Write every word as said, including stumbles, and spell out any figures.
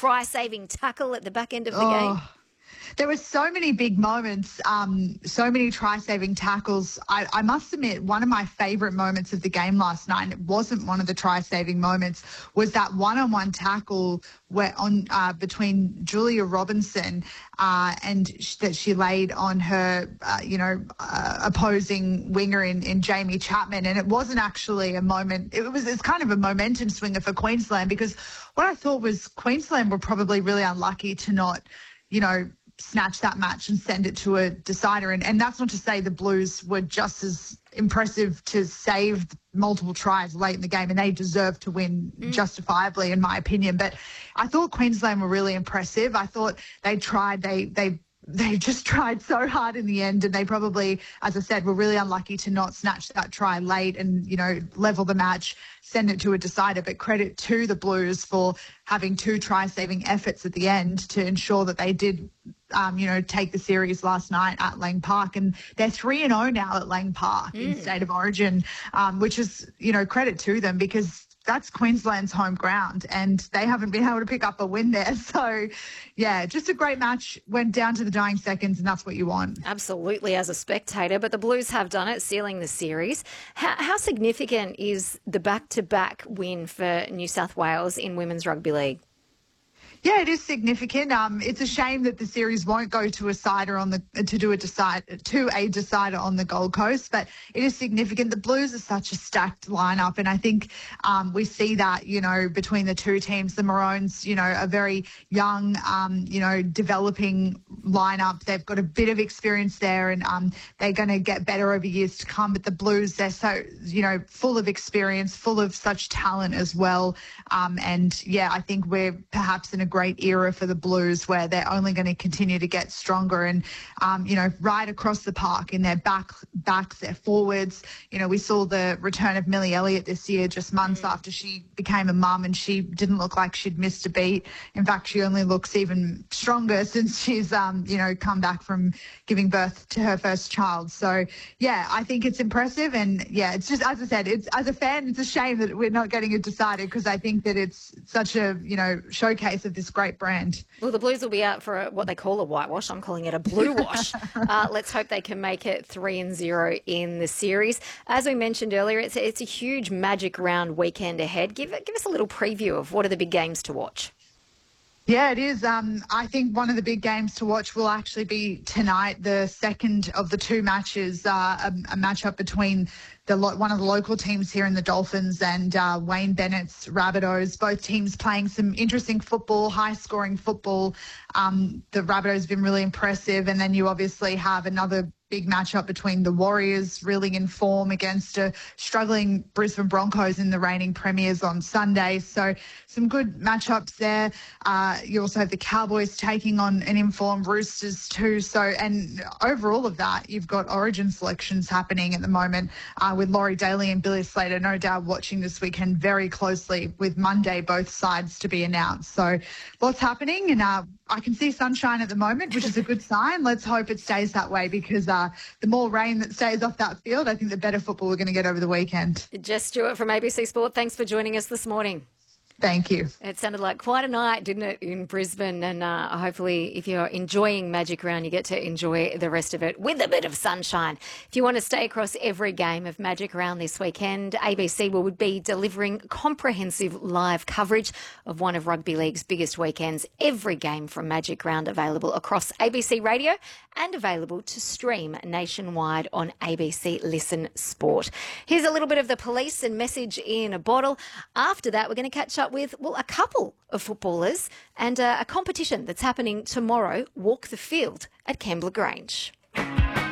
try-saving tackle at the back end of the Oh. game? There were so many big moments, um, so many try-saving tackles. I, I must admit, one of my favourite moments of the game last night, and it wasn't one of the try-saving moments, was that one-on-one tackle where on uh, between Julia Robinson uh, and sh- that she laid on her, uh, you know, uh, opposing winger in, in Jamie Chapman. And it wasn't actually a moment. It was it's kind of a momentum swinger for Queensland, because what I thought was Queensland were probably really unlucky to not, you know, snatch that match and send it to a decider. And, and that's not to say the Blues were just as impressive to save multiple tries late in the game, and they deserved to win mm. justifiably, in my opinion. But I thought Queensland were really impressive. I thought they tried, they they they just tried so hard in the end, and they probably, as I said, were really unlucky to not snatch that try late and, you know, level the match, send it to a decider. But credit to the Blues for having two try-saving efforts at the end to ensure that they did, um, you know, take the series last night at Lang Park. And they're three and oh now at Lang Park mm. in State of Origin, um, which is, you know, credit to them, because that's Queensland's home ground and they haven't been able to pick up a win there. So, yeah, just a great match. Went down to the dying seconds, and that's what you want. Absolutely, as a spectator. But the Blues have done it, sealing the series. How, how significant is the back-to-back win for New South Wales in Women's Rugby League? Yeah, it is significant. Um, it's a shame that the series won't go to a decider on the to do a decide to a decider on the Gold Coast, but it is significant. The Blues are such a stacked lineup, and I think um, we see that, you know, between the two teams. The Maroons, you know, a very young, um, you know, developing lineup. They've got a bit of experience there, and um, they're going to get better over years to come. But the Blues, they're so, you know, full of experience, full of such talent as well. Um, and yeah, I think we're perhaps in a great era for the Blues, where they're only going to continue to get stronger and, um, you know, right across the park in their back, backs, their forwards. You know, we saw the return of Millie Elliott this year, just months mm. after she became a mum, and she didn't look like she'd missed a beat. In fact, she only looks even stronger since she's, um, you know, come back from giving birth to her first child. So, yeah, I think it's impressive. And, yeah, it's just, as I said, it's as a fan, it's a shame that we're not getting it decided, because I think that it's such a, you know, showcase of this great brand. Well, the Blues will be out for a, what they call a whitewash. I'm calling it a blue wash. uh, let's hope they can make it three and zero in the series. As we mentioned earlier, it's a, it's a huge Magic Round weekend ahead. Give give us a little preview of what are the big games to watch. Yeah, it is. Um, I think one of the big games to watch will actually be tonight, the second of the two matches, uh, a, a matchup between the one of the local teams here in the Dolphins and uh, Wayne Bennett's Rabbitohs. Both teams playing some interesting football, high-scoring football. Um, the Rabbitohs have been really impressive. And then you obviously have another big matchup between the Warriors, really in form, against a struggling Brisbane Broncos in the reigning premiers on Sunday. So some good matchups there. Uh, you also have the Cowboys taking on an informed Roosters too. So, and over all of that, you've got Origin selections happening at the moment uh, with Laurie Daly and Billy Slater, no doubt watching this weekend very closely, with Monday both sides to be announced. So lots happening, and uh, I can see sunshine at the moment, which is a good sign. Let's hope it stays that way, because uh, the more rain that stays off that field, I think the better football we're going to get over the weekend. Jess Stewart from A B C Sport, thanks for joining us this morning. Thank you. It sounded like quite a night, didn't it, in Brisbane? And uh, hopefully, if you're enjoying Magic Round, you get to enjoy the rest of it with a bit of sunshine. If you want to stay across every game of Magic Round this weekend, A B C will be delivering comprehensive live coverage of one of Rugby League's biggest weekends. Every game from Magic Round available across A B C Radio and available to stream nationwide on A B C Listen Sport. Here's a little bit of the Police and Message in a Bottle. After that, we're going to catch up with, well, a couple of footballers and uh, a competition that's happening tomorrow, Walk the Field at Kembla Grange.